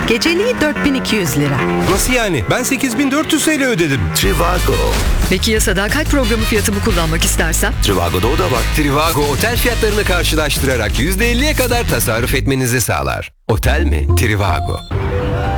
Geceliği 4200 lira. Nasıl yani? Ben 8400 TL ödedim. Trivago. Peki ya sadakat programı fiyatımı kullanmak istersem? Trivago'da o da var. Trivago otel fiyatlarını karşılaştırarak %50'ye kadar tasarruf etmenizi sağlar. Otel mi? Trivago.